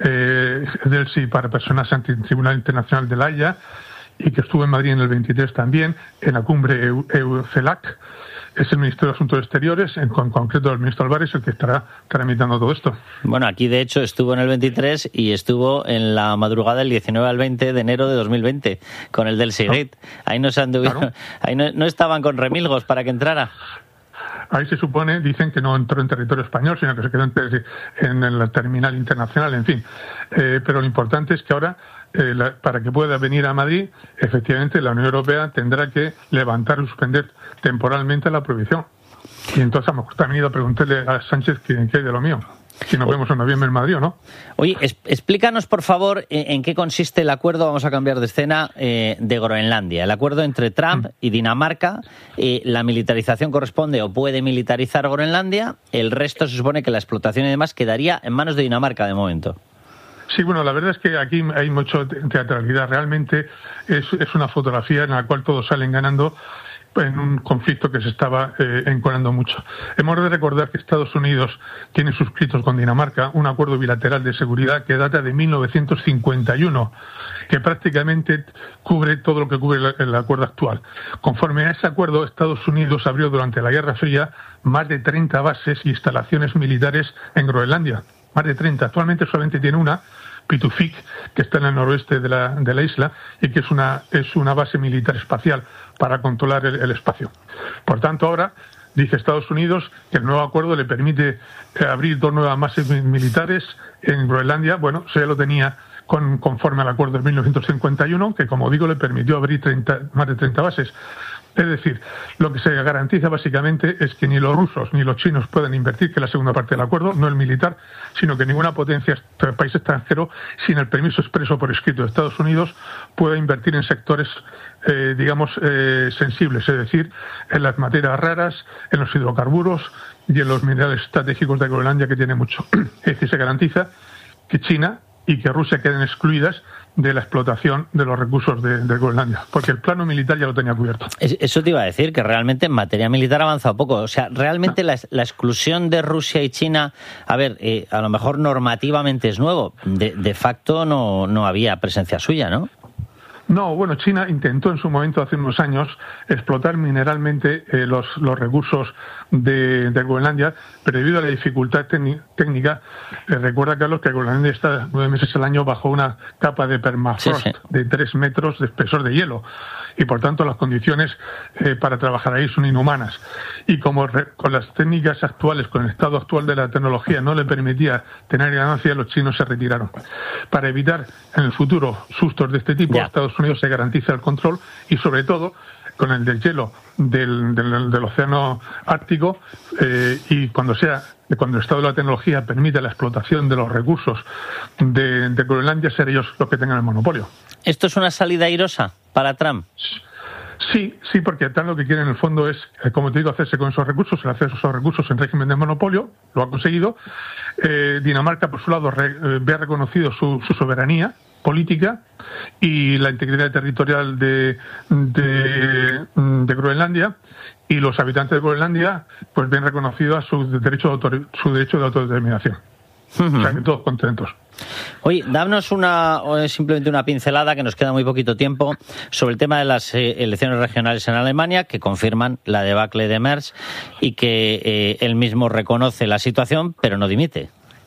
eh, Delcy, para personas ante el Tribunal Internacional de La Haya, y que estuvo en Madrid en el veintitrés también, en la cumbre E U C E L A C. Es el Ministerio de Asuntos Exteriores, en concreto el ministro Álvarez, el que estará tramitando todo esto. Bueno, aquí de hecho estuvo en el veintitrés y estuvo en la madrugada del diecinueve al veinte de enero de dos mil veinte con el Delcy Gate. Ahí no se anduvieron, claro. Ahí no, no estaban con remilgos para que entrara. Ahí se supone, dicen que no entró en territorio español, sino que se quedó en, en el terminal internacional, en fin. Eh, pero lo importante es que ahora, eh, la, para que pueda venir a Madrid, efectivamente la Unión Europea tendrá que levantar y suspender temporalmente la prohibición. Y entonces a lo mejor también he ido a preguntarle a Sánchez qué hay de lo mío. Si nos vemos en noviembre en Madrid o no. Oye, es, explícanos, por favor, en qué consiste el acuerdo, vamos a cambiar de escena, eh, de Groenlandia. El acuerdo entre Trump y Dinamarca. Eh, la militarización corresponde o puede militarizar Groenlandia. El resto se supone que la explotación y demás quedaría en manos de Dinamarca de momento. Sí, bueno, la verdad es que aquí hay mucha teatralidad. Realmente es, es una fotografía en la cual todos salen ganando en un conflicto que se estaba eh, enconando mucho. Hemos de recordar que Estados Unidos tiene suscritos con Dinamarca un acuerdo bilateral de seguridad que data de mil novecientos cincuenta y uno, que prácticamente cubre todo lo que cubre el, el acuerdo actual. Conforme a ese acuerdo, Estados Unidos abrió durante la Guerra Fría más de treinta bases e instalaciones militares en Groenlandia. más de treinta. Actualmente solamente tiene una, Pitufik, que está en el noroeste de la, de la isla y que es una, es una base militar espacial para controlar el, el espacio. Por tanto, ahora dice Estados Unidos que el nuevo acuerdo le permite eh, abrir dos nuevas bases militares en Groenlandia. Bueno, eso ya lo tenía con, conforme al acuerdo de mil novecientos cincuenta y uno, que como digo le permitió abrir treinta, más de treinta bases. Es decir, lo que se garantiza básicamente es que ni los rusos ni los chinos pueden invertir, que es la segunda parte del acuerdo, no el militar, sino que ninguna potencia, país extranjero, sin el permiso expreso por escrito de Estados Unidos, pueda invertir en sectores, eh, digamos, eh, sensibles, es decir, en las materias raras, en los hidrocarburos y en los minerales estratégicos de Groenlandia, que tiene mucho. Es decir, se garantiza que China y que Rusia queden excluidas de la explotación de los recursos de, de Groenlandia, porque el plano militar ya lo tenía cubierto. Eso te iba a decir, que realmente en materia militar ha avanzado poco. O sea, realmente la, la exclusión de Rusia y China, a ver, eh, a lo mejor normativamente es nuevo, de, de facto no, no había presencia suya, ¿no? No, bueno, China intentó en su momento, hace unos años, explotar mineralmente eh, los, los recursos de, de Groenlandia, pero debido a la dificultad técnica, eh, recuerda, Carlos, que Groenlandia está nueve meses al año bajo una capa de permafrost sí, sí. de tres metros de espesor de hielo, y por tanto las condiciones eh, para trabajar ahí son inhumanas. Y como re, con las técnicas actuales, con el estado actual de la tecnología, no le permitía tener ganancia, los chinos se retiraron. Para evitar en el futuro sustos de este tipo, yeah. Estados Unidos se garantiza el control y, sobre todo, con el deshielo del, del, del océano Ártico eh, y cuando sea cuando el estado de la tecnología permita la explotación de los recursos de, de Groenlandia, ser ellos los que tengan el monopolio. ¿Esto es una salida airosa para Trump? Sí, sí, porque Trump lo que quiere en el fondo es, como te digo, hacerse con esos recursos, el acceso a esos recursos en régimen de monopolio, lo ha conseguido. Eh, Dinamarca, por su lado, re, eh, ve reconocido su, su soberanía política y la integridad territorial de, de, de Groenlandia, y los habitantes de Groenlandia pues ven reconocido a su derecho de, autor, su derecho de autodeterminación. Uh-huh. O sea, que todos contentos. Oye, danos una, simplemente una pincelada, que nos queda muy poquito tiempo, sobre el tema de las eh, elecciones regionales en Alemania, que confirman la debacle de Merz y que eh, él mismo reconoce la situación, pero no dimite.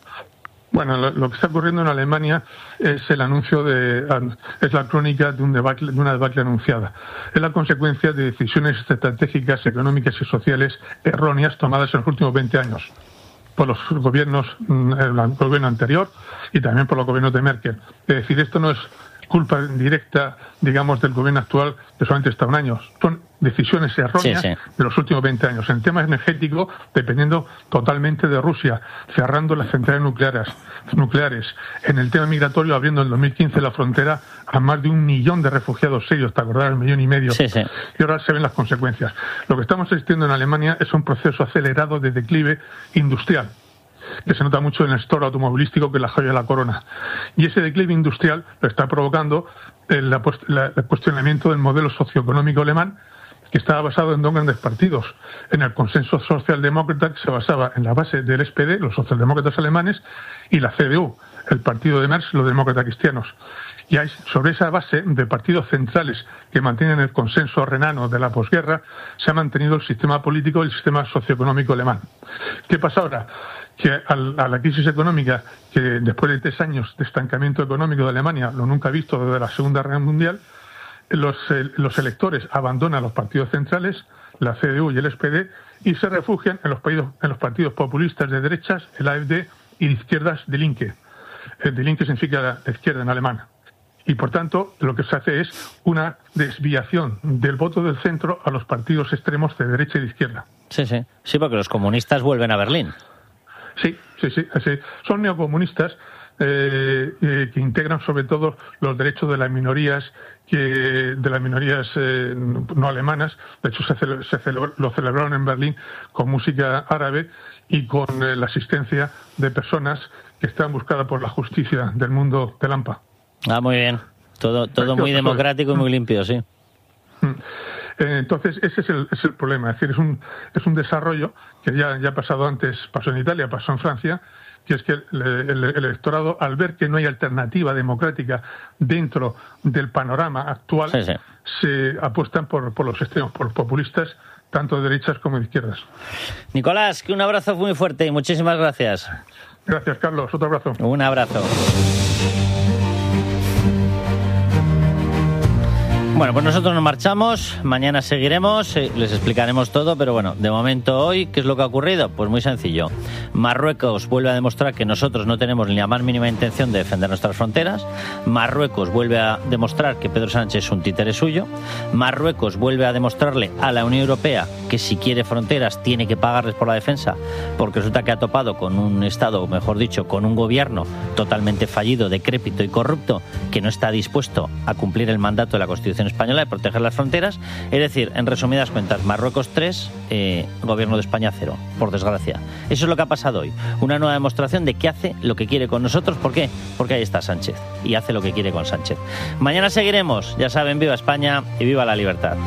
Bueno, lo, lo que está ocurriendo en Alemania es el anuncio de, es la crónica de un debacle, de una debacle anunciada. Es la consecuencia de decisiones estratégicas, económicas y sociales erróneas tomadas en los últimos veinte años por los gobiernos, el gobierno anterior y también por los gobiernos de Merkel. Es decir, esto no es culpa directa, digamos, del gobierno actual, que solamente está un año. Son decisiones erróneas sí, sí. de los últimos veinte años. En el tema energético, dependiendo totalmente de Rusia, cerrando las centrales nucleares. nucleares. En el tema migratorio, abriendo en dos mil quince la frontera a más de un millón de refugiados serios, ¿te acordás? Un millón y medio. Sí, sí. Y ahora se ven las consecuencias. Lo que estamos asistiendo en Alemania es un proceso acelerado de declive industrial, que se nota mucho en el sector automovilístico, que es la joya de la corona. Y ese declive industrial lo está provocando el, la, la, el cuestionamiento del modelo socioeconómico alemán, que estaba basado en dos grandes partidos, en el consenso socialdemócrata, que se basaba en la base del S P D, los socialdemócratas alemanes, y la C D U, el partido de Merz, los demócratas cristianos. Y hay, sobre esa base de partidos centrales que mantienen el consenso renano de la posguerra, se ha mantenido el sistema político y el sistema socioeconómico alemán. ¿Qué pasa ahora? Que a la crisis económica, que después de tres años de estancamiento económico de Alemania, lo nunca visto desde la Segunda Guerra Mundial, los, los electores abandonan los partidos centrales, la C D U y el S P D, y se refugian en los, en los partidos populistas de derechas, el A F D, y de izquierdas, de Linke. El de Linke significa la izquierda en alemán. Y, por tanto, lo que se hace es una desviación del voto del centro a los partidos extremos de derecha y de izquierda. Sí, sí. Sí, porque los comunistas vuelven a Berlín. Sí, sí, sí. sí. Son neocomunistas eh, eh, que integran sobre todo los derechos de las minorías, que de las minorías eh, no alemanas. De hecho, se, cele, se celebró, lo celebraron en Berlín con música árabe y con eh, la asistencia de personas que están buscadas por la justicia del mundo del AMPA. Ah, muy bien. Todo, todo muy democrático y muy limpio, sí. Entonces, ese es el, es el problema. Es decir, es un, es un desarrollo que ya, ya ha pasado antes, pasó en Italia, pasó en Francia, que es que el, el, el electorado, al ver que no hay alternativa democrática dentro del panorama actual, sí, sí. se apuestan por, por los extremos, por populistas, tanto de derechas como de izquierdas. Nicolás, que un abrazo muy fuerte y muchísimas gracias. Gracias, Carlos. Otro abrazo. Un abrazo. Bueno, pues nosotros nos marchamos, mañana seguiremos, eh, les explicaremos todo, pero bueno, de momento hoy, ¿qué es lo que ha ocurrido? Pues muy sencillo. Marruecos vuelve a demostrar que nosotros no tenemos ni la más mínima intención de defender nuestras fronteras. Marruecos vuelve a demostrar que Pedro Sánchez es un títere suyo. Marruecos vuelve a demostrarle a la Unión Europea que si quiere fronteras tiene que pagarles por la defensa, porque resulta que ha topado con un Estado, o mejor dicho, con un gobierno totalmente fallido, decrépito y corrupto, que no está dispuesto a cumplir el mandato de la Constitución española de proteger las fronteras. Es decir, en resumidas cuentas, Marruecos tres, eh, gobierno de España cero, por desgracia. Eso es lo que ha pasado hoy. Una nueva demostración de que hace lo que quiere con nosotros. ¿Por qué? Porque ahí está Sánchez y hace lo que quiere con Sánchez. Mañana seguiremos. Ya saben, viva España y viva la libertad.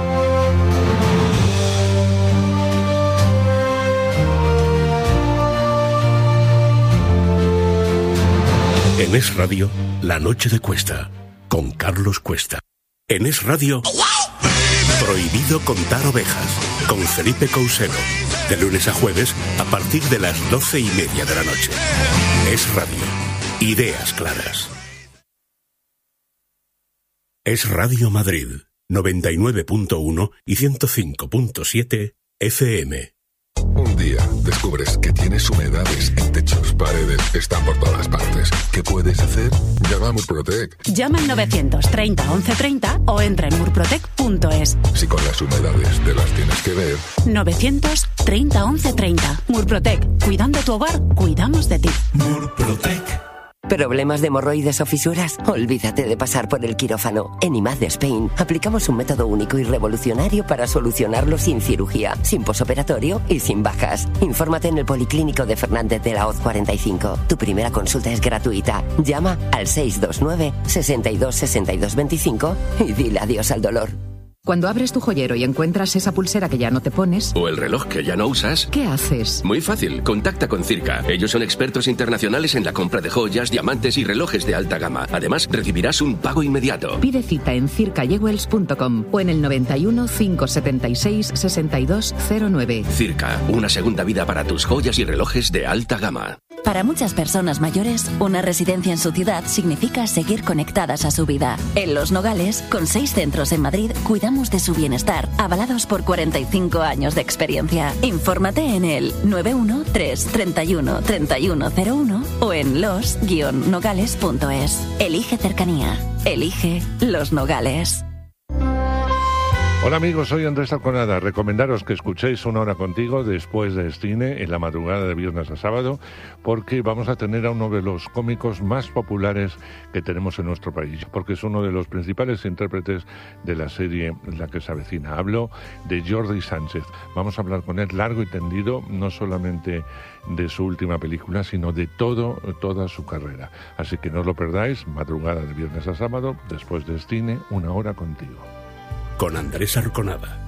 En Es Radio, La Noche de Cuesta, con Carlos Cuesta. En Es Radio, Prohibido contar ovejas, con Felipe Cousero. De lunes a jueves, a partir de las doce y media de la noche. Es Radio. Ideas claras. Es Radio Madrid, noventa y nueve punto uno y ciento cinco punto siete F M. Un día descubres que tienes humedades en techos, paredes, están por todas partes. ¿Qué puedes hacer? Llama a Murprotec. Llama al novecientos treinta once treinta o entra en murprotec punto es. Si con las humedades te las tienes que ver. novecientos treinta once treinta. Murprotec. Cuidando tu hogar, cuidamos de ti. Murprotec. ¿Problemas de hemorroides o fisuras? Olvídate de pasar por el quirófano. En I M A D de Spain aplicamos un método único y revolucionario para solucionarlo sin cirugía, sin posoperatorio y sin bajas. Infórmate en el Policlínico de Fernández de la Hoz cuarenta y cinco. Tu primera consulta es gratuita. Llama al seis dos nueve, seis dos, seis dos dos cinco y dile adiós al dolor. Cuando abres tu joyero y encuentras esa pulsera que ya no te pones... O el reloj que ya no usas... ¿Qué haces? Muy fácil, contacta con Circa. Ellos son expertos internacionales en la compra de joyas, diamantes y relojes de alta gama. Además, recibirás un pago inmediato. Pide cita en circa jewels punto com o en el noventa y uno, quinientos setenta y seis, sesenta y dos cero nueve. Circa, una segunda vida para tus joyas y relojes de alta gama. Para muchas personas mayores, una residencia en su ciudad significa seguir conectadas a su vida. En Los Nogales, con seis centros en Madrid, cuidamos de su bienestar, avalados por cuarenta y cinco años de experiencia. Infórmate en el nueve uno tres, treinta y uno, treinta y uno cero uno o en los guion nogales punto es. Elige cercanía. Elige Los Nogales. Hola amigos, soy Andrés Arconada. Recomendaros que escuchéis Una Hora Contigo después de cine en la madrugada de viernes a sábado, porque vamos a tener a uno de los cómicos más populares que tenemos en nuestro país, porque es uno de los principales intérpretes de la serie La que se avecina. Hablo de Jordi Sánchez. Vamos a hablar con él largo y tendido, no solamente de su última película, sino de todo, toda su carrera. Así que no os lo perdáis, madrugada de viernes a sábado, después de cine, Una Hora Contigo. Con Andrés Arconada.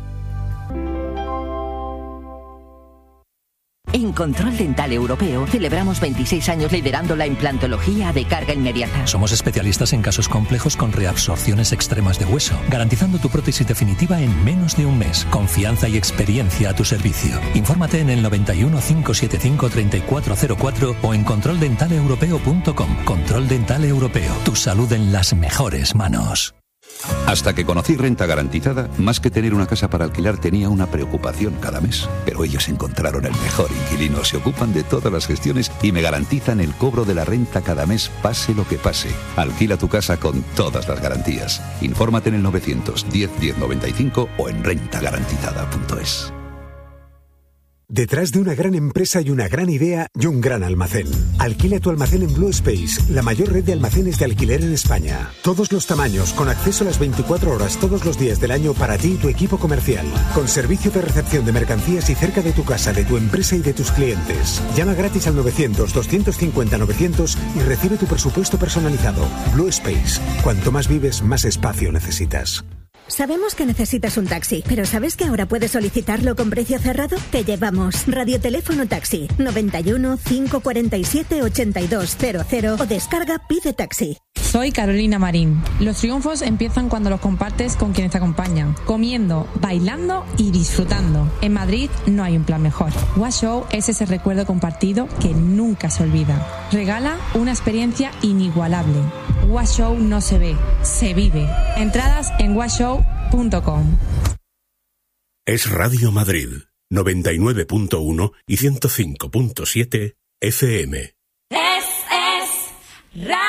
En Control Dental Europeo celebramos veintiséis años liderando la implantología de carga inmediata. Somos especialistas en casos complejos con reabsorciones extremas de hueso, garantizando tu prótesis definitiva en menos de un mes. Confianza y experiencia a tu servicio. Infórmate en el noventa y uno, quinientos setenta y cinco, treinta y cuatro cero cuatro o en control dental europeo punto com. Control Dental Europeo. Tu salud en las mejores manos. Hasta que conocí Renta Garantizada, más que tener una casa para alquilar tenía una preocupación cada mes. Pero ellos encontraron el mejor inquilino, se ocupan de todas las gestiones y me garantizan el cobro de la renta cada mes, pase lo que pase. Alquila tu casa con todas las garantías. Infórmate en el novecientos diez, diez noventa y cinco o en renta garantizada punto es. Detrás de una gran empresa y una gran idea y un gran almacén. Alquila tu almacén en Blue Space, la mayor red de almacenes de alquiler en España. Todos los tamaños, con acceso a las veinticuatro horas todos los días del año para ti y tu equipo comercial. Con servicio de recepción de mercancías y cerca de tu casa, de tu empresa y de tus clientes. Llama gratis al novecientos, doscientos cincuenta, novecientos y recibe tu presupuesto personalizado. Blue Space. Cuanto más vives, más espacio necesitas. Sabemos que necesitas un taxi, pero ¿sabes que ahora puedes solicitarlo con precio cerrado? Te llevamos Radioteléfono Taxi noventa y uno, quinientos cuarenta y siete, ochenta y dos cero cero o descarga Pide Taxi. Soy Carolina Marín. Los triunfos empiezan cuando los compartes con quienes te acompañan, comiendo, bailando y disfrutando. En Madrid no hay un plan mejor. Washow es ese recuerdo compartido que nunca se olvida. Regala una experiencia inigualable. Washow no se ve, se vive. Entradas en washow punto com. Es Radio Madrid, noventa y nueve punto uno y ciento cinco punto siete F M. Es, es Radio.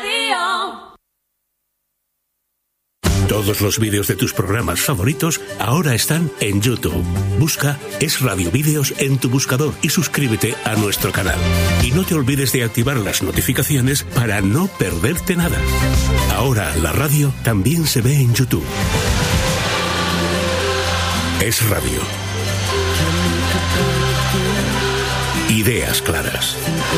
Todos los vídeos de tus programas favoritos ahora están en YouTube. Busca Es Radio Vídeos en tu buscador y suscríbete a nuestro canal. Y no te olvides de activar las notificaciones para no perderte nada. Ahora la radio también se ve en YouTube. Es Radio. Ideas claras.